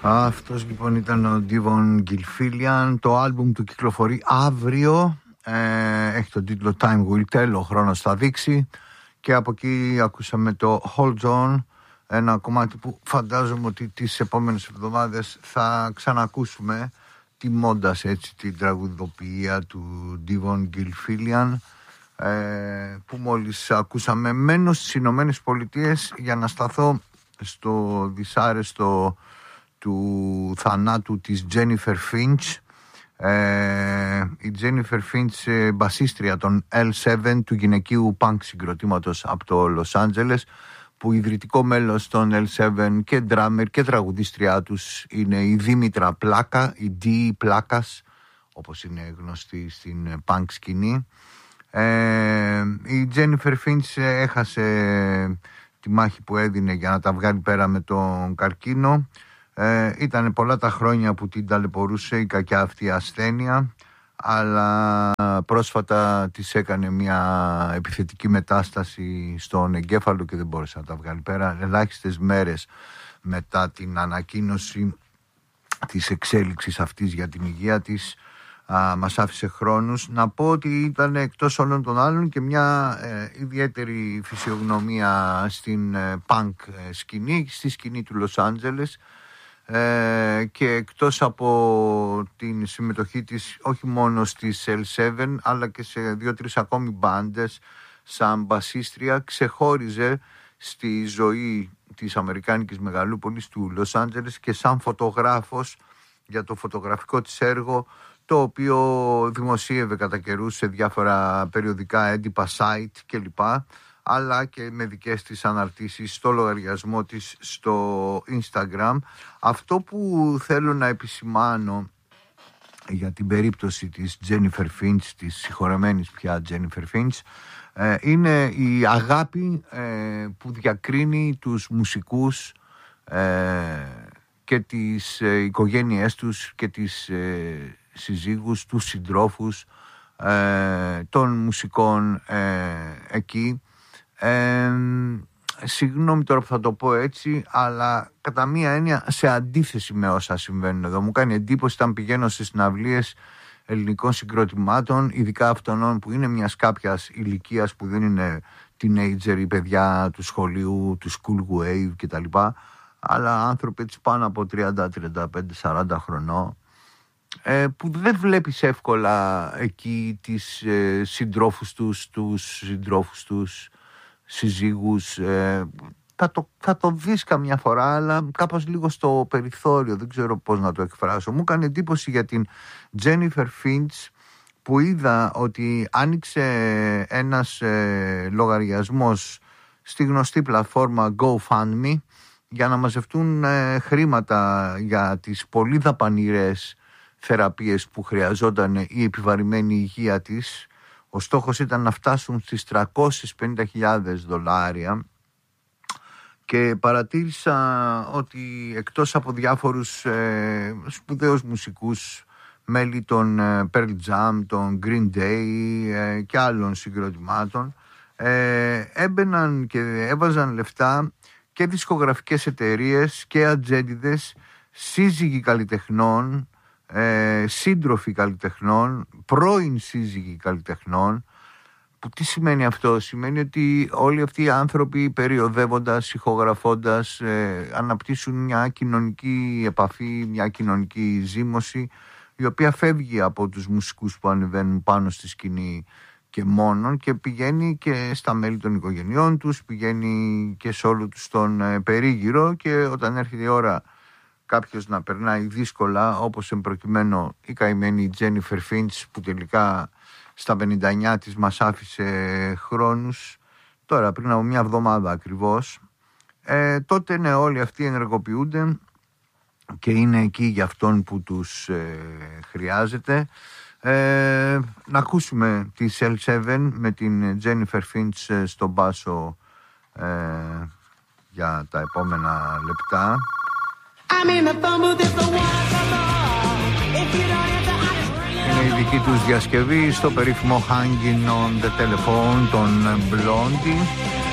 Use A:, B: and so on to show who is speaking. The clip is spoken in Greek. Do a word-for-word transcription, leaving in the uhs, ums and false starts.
A: Αυτός λοιπόν ήταν ο Devon Gilfillian. Το άλμπουμ του κυκλοφορεί αύριο. ε, Έχει τον τίτλο Time Will Tell, ο χρόνος θα δείξει. Και από εκεί ακούσαμε το Hold On, ένα κομμάτι που φαντάζομαι ότι τις επόμενες εβδομάδες θα ξανακούσουμε, τιμώντας έτσι την τραγουδοποιία του Devon Gilfillian, ε, που μόλις ακούσαμε. Μένω στις Ηνωμένες Πολιτείες για να σταθώ στο δυσάρεστο του θανάτου της Jennifer Finch. Ε, η Jennifer Finch, ε, μπασίστρια των ελ σέβεν, του γυναικείου punk συγκροτήματος από το Λος Άντζελες, που ιδρυτικό μέλος των ελ σέβεν και ντράμερ και τραγουδίστριά τους είναι η Δήμητρα Πλάκα, η Ντι Πλάκας, όπως είναι γνωστή στην punk σκηνή. Ε, η Jennifer Finch έχασε τη μάχη που έδινε για να τα βγάλει πέρα με τον καρκίνο. Ε, ήταν πολλά τα χρόνια που την ταλαιπωρούσε η κακιά αυτή ασθένεια, αλλά πρόσφατα της έκανε μια επιθετική μετάσταση στον εγκέφαλο και δεν μπόρεσε να τα βγάλει πέρα. Ελάχιστες μέρες μετά την ανακοίνωση της εξέλιξης αυτής για την υγεία της, α, μας άφησε χρόνους. Να πω ότι ήταν εκτός όλων των άλλων και μια ε, ιδιαίτερη φυσιογνωμία στην ε, punk σκηνή, στη σκηνή του Λος Άντζελες. Ε, και εκτός από την συμμετοχή της όχι μόνο στις ελ σέβεν αλλά και σε δύο-τρεις ακόμη μπάντες σαν μπασίστρια, ξεχώριζε στη ζωή της αμερικάνικης μεγαλούπολης του Λος Άντζελες και σαν φωτογράφος για το φωτογραφικό της έργο, το οποίο δημοσίευε κατά καιρούς σε διάφορα περιοδικά έντυπα, site κλπ, αλλά και με δικές της αναρτήσεις στο λογαριασμό της στο Instagram. Αυτό που θέλω να επισημάνω για την περίπτωση της Jennifer Finch, της συγχωρεμένης πια Jennifer Finch, ε, είναι η αγάπη ε, που διακρίνει τους μουσικούς ε, και τις ε, οικογένειές τους και τις ε, συζύγους, τους συντρόφους ε, των μουσικών ε, εκεί. Ε, συγγνώμη τώρα που θα το πω έτσι, αλλά κατά μία έννοια σε αντίθεση με όσα συμβαίνουν εδώ. Μου κάνει εντύπωση όταν πηγαίνω σε συναυλίες ελληνικών συγκροτημάτων, ειδικά αυτών που είναι μιας κάποιας ηλικίας, που δεν είναι teenager ή παιδιά του σχολείου, του school wave κτλ, αλλά άνθρωποι έτσι πάνω από τριάντα, τριάντα πέντε, σαράντα χρονών, ε, που δεν βλέπεις εύκολα εκεί τις ε, συντρόφους τους, τους συντρόφους τους, συζύγους. ε, θα, το, θα το δεις καμιά φορά, αλλά κάπως λίγο στο περιθώριο, δεν ξέρω πώς να το εκφράσω. Μου έκανε εντύπωση για την Jennifer Finch, που είδα ότι άνοιξε ένας ε, λογαριασμός στη γνωστή πλατφόρμα GoFundMe για να μαζευτούν ε, χρήματα για τις πολύ δαπανηρές θεραπείες που χρειαζόταν η επιβαρημένη υγεία της. Ο στόχος ήταν να φτάσουν στις τριακόσιες πενήντα χιλιάδες δολάρια, και παρατήρησα ότι εκτός από διάφορους ε, σπουδαίους μουσικούς, μέλη των ε, Pearl Jam, των Green Day ε, και άλλων συγκροτημάτων, ε, έμπαιναν και έβαζαν λεφτά και δισκογραφικές εταιρείες και ατζέντιδες, σύζυγοι καλλιτεχνών, Ε, σύντροφοι καλλιτεχνών, πρώην σύζυγοι καλλιτεχνών. Που τι σημαίνει αυτό? Σημαίνει ότι όλοι αυτοί οι άνθρωποι, περιοδεύοντας, ηχογραφώντας, ε, αναπτύσσουν μια κοινωνική επαφή, μια κοινωνική ζήμωση, η οποία φεύγει από τους μουσικούς που ανεβαίνουν πάνω στη σκηνή και μόνον, και πηγαίνει και στα μέλη των οικογενειών τους, πηγαίνει και σε όλο τους τον ε, περίγυρο, και όταν έρχεται η ώρα κάποιος να περνάει δύσκολα, όπως εμπροκειμένου η καημένη Jennifer Finch, που τελικά στα πενήντα εννιά της μας άφησε χρόνους, τώρα πριν από μια εβδομάδα ακριβώς, ε, τότε ναι, όλοι αυτοί ενεργοποιούνται και είναι εκεί για αυτόν που τους ε, χρειάζεται. Ε, να ακούσουμε τις ελ σέβεν με την Jennifer Finch στον μπάσο ε, για τα επόμενα λεπτά. Είναι η δική τους διασκευή στο περίφημο Hanging on the Telephone των Blondie.